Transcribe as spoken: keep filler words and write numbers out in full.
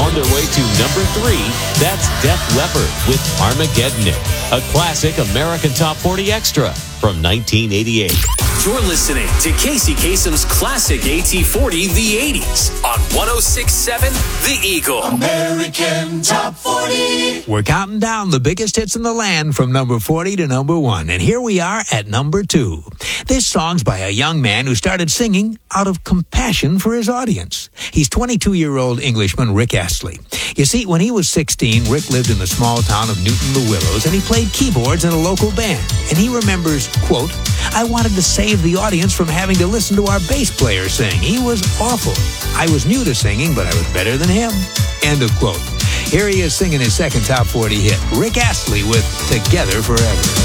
On their way to number three, that's Def Leppard with Armageddon, a classic American Top forty extra from nineteen eighty-eight. You're listening to Casey Kasem's classic A T forty, The eighties, on one oh six point seven The Eagle. American Top forty. We're counting down the biggest hits in the land from number forty to number one. And here we are at number two. This song's by a young man who started singing out of compassion for his audience. He's twenty-two-year-old Englishman Rick Astley. You see, when he was sixteen, Rick lived in the small town of Newton-le-Willows, and he played keyboards in a local band. And he remembers, quote, "I wanted to save the audience from having to listen to our bass player sing. He was awful. I was new to singing, but I was better than him." End of quote. Here he is singing his second top forty hit, Rick Astley with Together Forever.